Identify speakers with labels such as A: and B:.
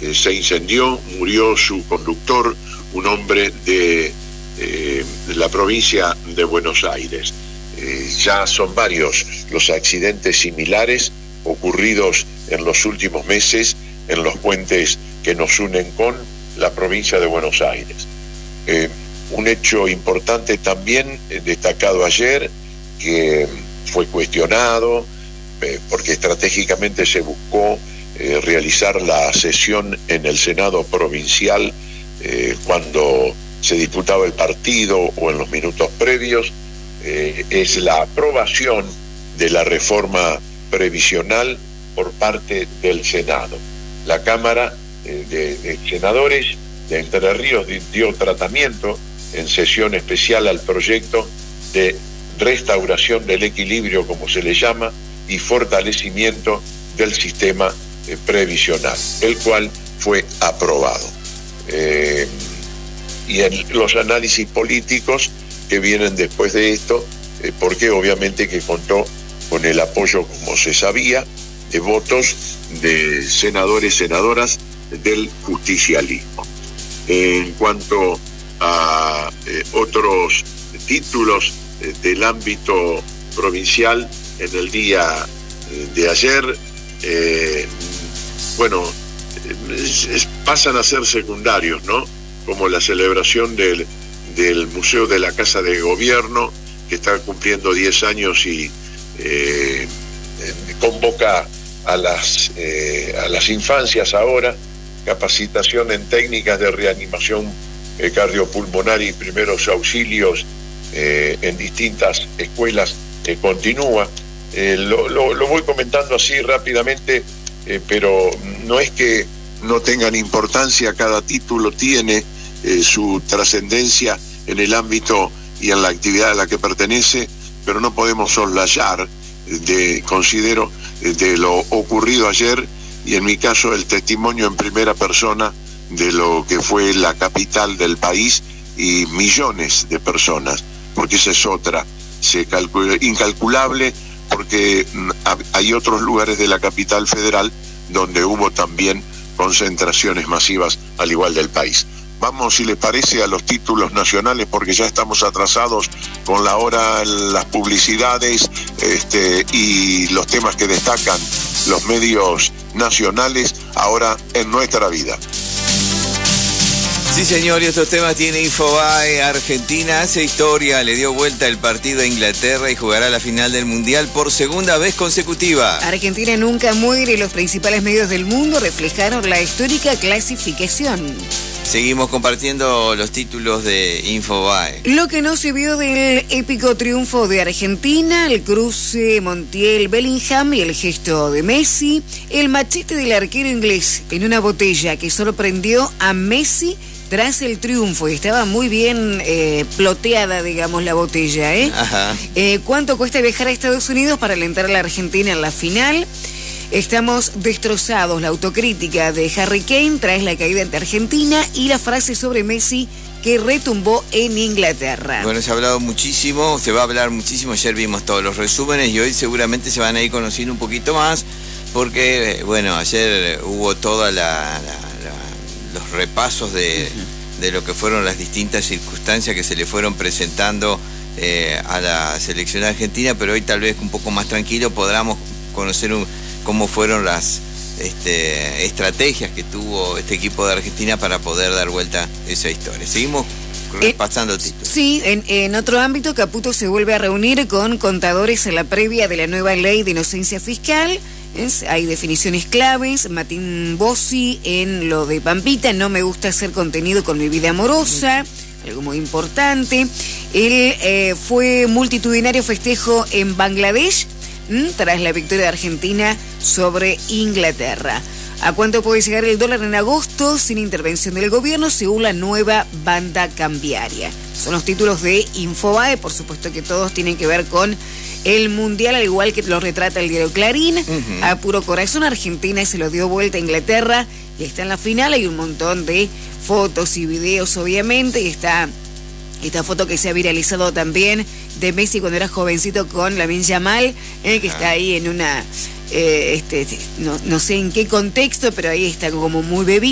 A: se incendió, murió su conductor, un hombre de la provincia de Buenos Aires. Ya son varios los accidentes similares ocurridos en los últimos meses en los puentes que nos unen con la provincia de Buenos Aires. Un hecho importante también destacado ayer, que fue cuestionado porque estratégicamente se buscó realizar la sesión en el Senado provincial cuando se disputaba el partido o en los minutos previos, es la aprobación de la reforma previsional por parte del Senado. La Cámara de Senadores de Entre Ríos dio tratamiento en sesión especial al proyecto de restauración del equilibrio, como se le llama, y fortalecimiento del sistema previsional, el cual fue aprobado. Y en los análisis políticos que vienen después de esto, porque obviamente que contó con el apoyo, como se sabía, de votos de senadores, senadoras del justicialismo. En cuanto a otros títulos del ámbito provincial, en el día de ayer, pasan a ser secundarios, ¿no? Como la celebración del Museo de la Casa de Gobierno, que está cumpliendo 10 años y convoca a las infancias ahora, capacitación en técnicas de reanimación cardiopulmonar y primeros auxilios en distintas escuelas, continúa. Lo voy comentando así rápidamente, pero no es que no tengan importancia, cada título tiene su trascendencia en el ámbito y en la actividad a la que pertenece, pero no podemos soslayar, considero, de lo ocurrido ayer, y en mi caso el testimonio en primera persona de lo que fue la capital del país y millones de personas, porque esa es otra, incalculable, porque hay otros lugares de la capital federal donde hubo también concentraciones masivas, al igual del país. Vamos, si les parece, a los títulos nacionales, porque ya estamos atrasados con la hora, las publicidades y los temas que destacan los medios nacionales ahora en nuestra vida.
B: Sí, señor, y estos temas tiene Infobae. Argentina hace historia, le dio vuelta el partido a Inglaterra y jugará la final del Mundial por segunda vez consecutiva.
C: Argentina nunca muere, los principales medios del mundo reflejaron la histórica clasificación.
B: Seguimos compartiendo los títulos de Infobae.
C: Lo que no se vio del épico triunfo de Argentina, el cruce Montiel-Bellingham y el gesto de Messi, el machete del arquero inglés en una botella que sorprendió a Messi tras el triunfo, y estaba muy bien ploteada, digamos, la botella, ¿eh?
B: Ajá.
C: ¿Cuánto cuesta viajar a Estados Unidos para alentar a la Argentina en la final? Estamos destrozados, la autocrítica de Harry Kane tras la caída ante Argentina y la frase sobre Messi que retumbó en Inglaterra.
B: Bueno, se ha hablado muchísimo, se va a hablar muchísimo, ayer vimos todos los resúmenes y hoy seguramente se van a ir conociendo un poquito más, porque, bueno, ayer hubo toda los repasos de lo que fueron las distintas circunstancias que se le fueron presentando a la selección argentina, pero hoy tal vez un poco más tranquilo podamos conocer cómo fueron las estrategias que tuvo este equipo de Argentina para poder dar vuelta a esa historia. Seguimos repasando títulos.
C: Sí, en otro ámbito, Caputo se vuelve a reunir con contadores en la previa de la nueva ley de inocencia fiscal. Hay definiciones claves. Martín Bossi en lo de Pampita: no me gusta hacer contenido con mi vida amorosa, algo muy importante. Fue multitudinario festejo en Bangladesh tras la victoria de Argentina sobre Inglaterra. ¿A cuánto puede llegar el dólar en agosto sin intervención del gobierno según la nueva banda cambiaria? Son los títulos de Infobae, por supuesto que todos tienen que ver con el Mundial, al igual que lo retrata el diario Clarín. A puro corazón, Argentina se lo dio vuelta a Inglaterra y está en la final. Hay un montón de fotos y videos, obviamente, y está esta foto que se ha viralizado también de Messi cuando era jovencito con Lamine Yamal, que está ahí en una, no sé en qué contexto, pero ahí está como muy bebé.